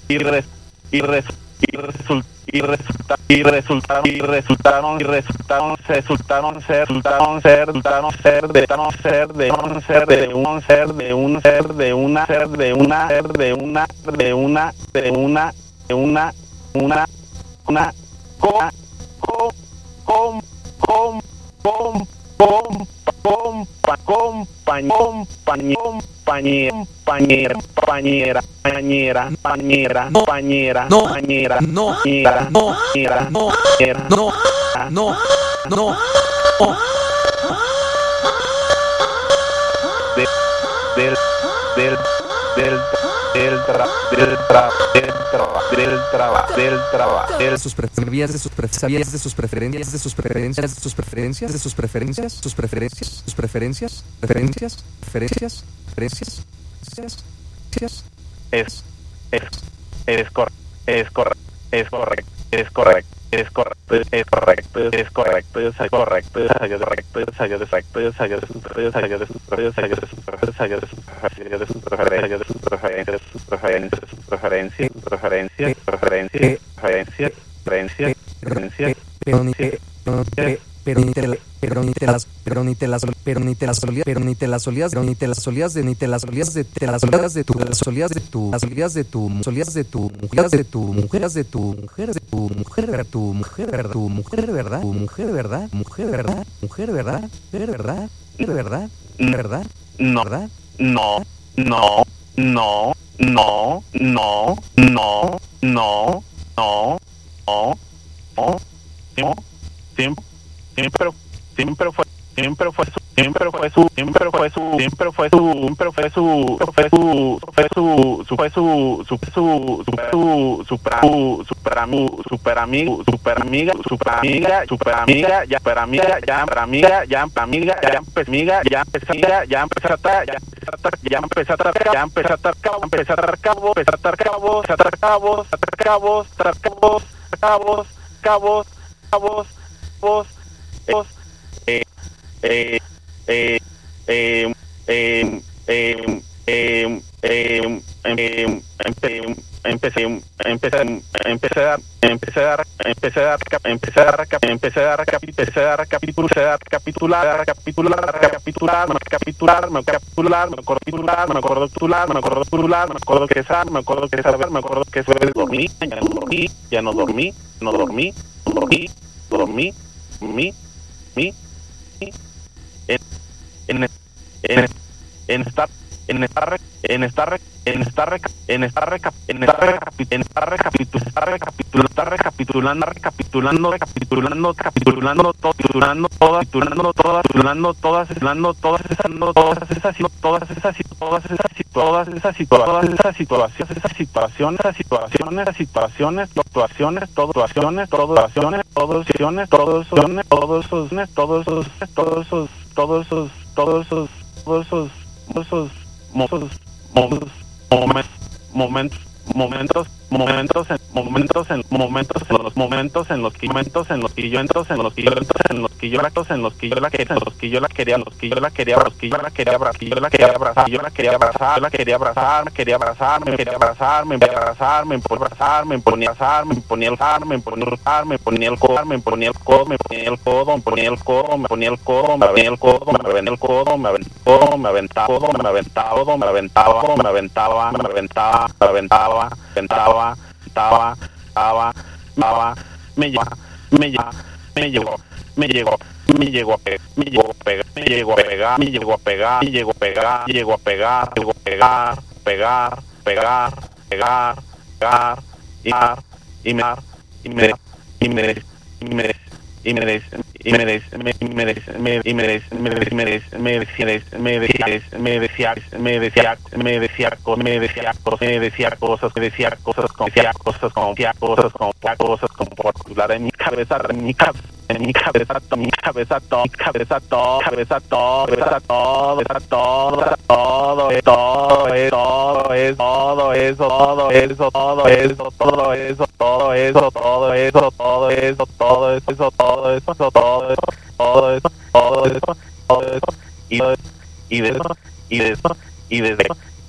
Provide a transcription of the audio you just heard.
y res, y res, y result, y resulta, y resultaron y resultaron y resultaron resultaron ser resultaron ser resultaron ser de un ser de un ser de un ser de un ser de una ser de una ser de una de una de una de una una com com com com com sus preferencias, de sus preferencias, de sus preferencias, de sus preferencias, de sus preferencias, de sus preferencias, sus preferencias, sus preferencias, preferencias, preferencias, preferencias, es correcto, es correcto, es correcto, es correcto, es correcto, es correcto, es correcto, es correcto, es correcto, es correcto, es pero ni te las olías de tu y desde